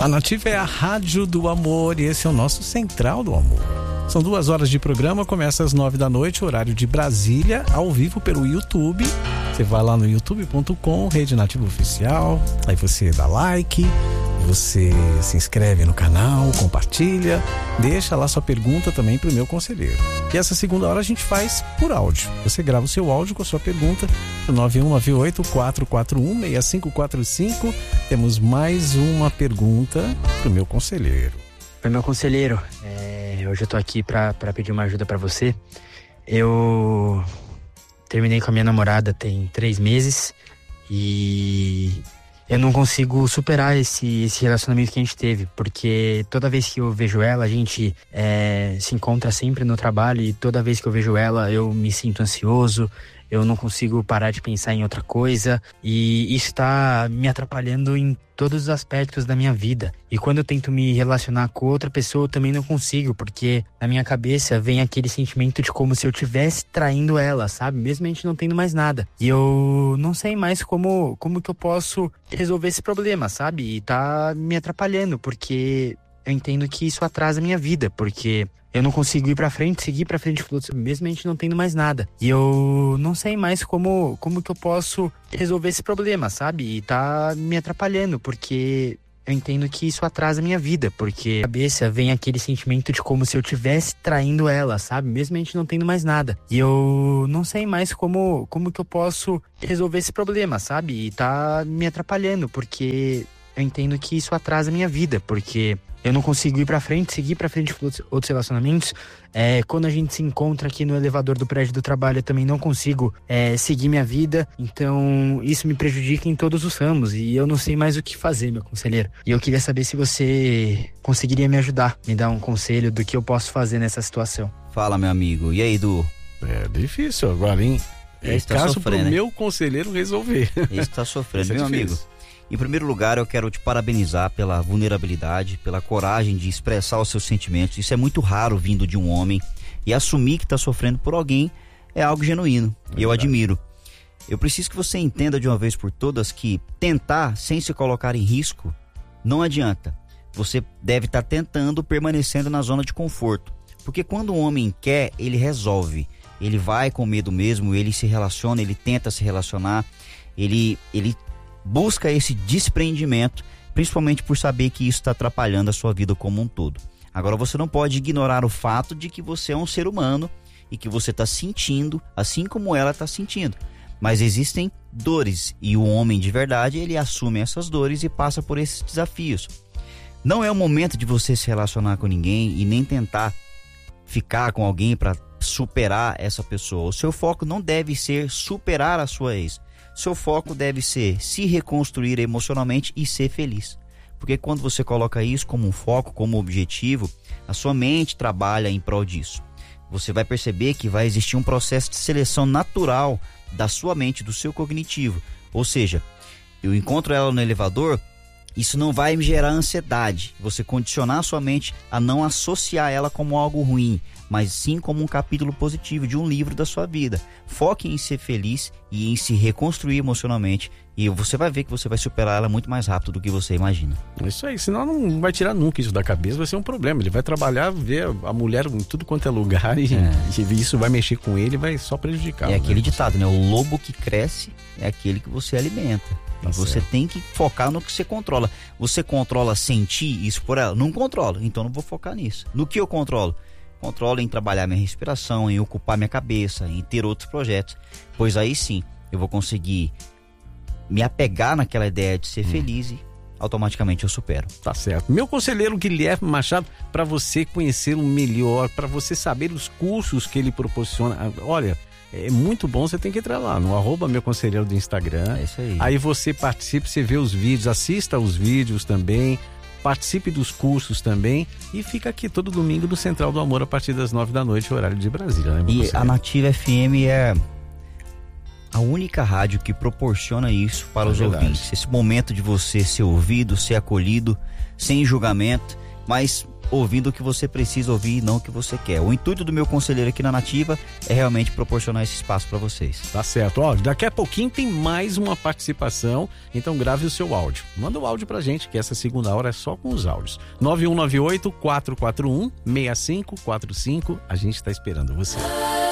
A Nativa é a rádio do amor e esse é o nosso Central do Amor. São 2 horas de programa, começa às 9 da noite, horário de Brasília, ao vivo pelo YouTube. Você vai lá no youtube.com, Rede Nativa Oficial, aí você dá like, você se inscreve no canal, compartilha, deixa lá sua pergunta também pro meu conselheiro. E essa segunda hora a gente faz por áudio. Você grava o seu áudio com a sua pergunta no 9198-441-6545. Temos mais uma pergunta pro meu conselheiro. Oi, meu conselheiro, hoje eu tô aqui pra pedir uma ajuda pra você. Eu terminei com a minha namorada tem 3 meses e eu não consigo superar esse relacionamento que a gente teve, porque toda vez que eu vejo ela, a gente se encontra sempre no trabalho e toda vez que eu vejo ela eu me sinto ansioso, eu não consigo parar de pensar em outra coisa e isso tá me atrapalhando em todos os aspectos da minha vida. E quando eu tento me relacionar com outra pessoa, eu também não consigo, porque na minha cabeça vem aquele sentimento de como se eu estivesse traindo ela, sabe? Mesmo a gente não tendo mais nada. E eu não sei mais como que eu posso resolver esse problema, sabe? E tá me atrapalhando, porque eu entendo que isso atrasa a minha vida, porque eu não consigo ir pra frente, seguir pra frente, mesmo a gente não tendo mais nada. E eu não sei mais como que eu posso resolver esse problema, sabe? E tá me atrapalhando, porque eu entendo que isso atrasa a minha vida, porque na cabeça vem aquele sentimento de como se eu estivesse traindo ela, sabe? Mesmo a gente não tendo mais nada. E eu não sei mais como que eu posso resolver esse problema, sabe? E tá me atrapalhando, porque eu entendo que isso atrasa a minha vida, porque eu não consigo ir pra frente, seguir pra frente com outros relacionamentos. Quando a gente se encontra aqui no elevador do prédio do trabalho, eu também não consigo seguir minha vida. Então, isso me prejudica em todos os ramos. E eu não sei mais o que fazer, meu conselheiro. E eu queria saber se você conseguiria me ajudar, me dar um conselho do que eu posso fazer nessa situação. Fala, meu amigo. E aí, Du? É difícil agora, hein? Caso pro meu conselheiro resolver. Esse tá sofrendo, meu amigo. Em primeiro lugar, eu quero te parabenizar pela vulnerabilidade, pela coragem de expressar os seus sentimentos. Isso é muito raro vindo de um homem. E assumir que está sofrendo por alguém é algo genuíno. E eu admiro. Eu preciso que você entenda de uma vez por todas que tentar sem se colocar em risco não adianta. Você deve estar tentando permanecendo na zona de conforto. Porque quando um homem quer, ele resolve. Ele vai com medo mesmo, ele se relaciona, ele tenta se relacionar, ele busca esse desprendimento, principalmente por saber que isso está atrapalhando a sua vida como um todo. Agora, você não pode ignorar o fato de que você é um ser humano e que você está sentindo, assim como ela está sentindo. Mas existem dores e o homem de verdade, ele assume essas dores e passa por esses desafios. Não é o momento de você se relacionar com ninguém e nem tentar ficar com alguém para superar essa pessoa. O seu foco não deve ser superar a sua ex. Seu foco deve ser se reconstruir emocionalmente e ser feliz. Porque quando você coloca isso como um foco, como objetivo, a sua mente trabalha em prol disso. Você vai perceber que vai existir um processo de seleção natural da sua mente, do seu cognitivo. Ou seja, eu encontro ela no elevador, isso não vai me gerar ansiedade. Você condicionar a sua mente a não associar ela como algo ruim, mas sim como um capítulo positivo de um livro da sua vida. Foque em ser feliz e em se reconstruir emocionalmente e você vai ver que você vai superar ela muito mais rápido do que você imagina. Isso aí, senão não vai tirar nunca isso da cabeça, vai ser um problema. Ele vai trabalhar, ver a mulher em tudo quanto é lugar e isso vai mexer com ele e vai só prejudicar. É aquele ditado, né? O lobo que cresce é aquele que você alimenta. Tá, você tem que focar no que você controla. Você controla sentir isso por ela? Não controlo, então não vou focar nisso. No que eu controlo? Controlo em trabalhar minha respiração, em ocupar minha cabeça, em ter outros projetos. Pois aí sim, eu vou conseguir me apegar naquela ideia de ser feliz e automaticamente eu supero. Tá certo. Meu conselheiro Guilherme Machado, para você conhecê-lo melhor, para você saber os cursos que ele proporciona, olha, é muito bom, você tem que entrar lá no @meuconselheiro do Instagram. É isso aí. Aí você participe, você vê os vídeos, assista os vídeos também, participe dos cursos também e fica aqui todo domingo no Central do Amor a partir das 9 da noite, horário de Brasília, né? E a Nativa FM é a única rádio que proporciona isso para os ouvintes. Esse momento de você ser ouvido, ser acolhido, sem julgamento mas ouvindo o que você precisa ouvir e não o que você quer. O intuito do meu conselheiro aqui na Nativa é realmente proporcionar esse espaço para vocês. Tá certo. Ó, daqui a pouquinho tem mais uma participação, então grave o seu áudio. Manda o áudio pra gente, que essa segunda hora é só com os áudios. 9198-441-6545, a gente tá esperando você.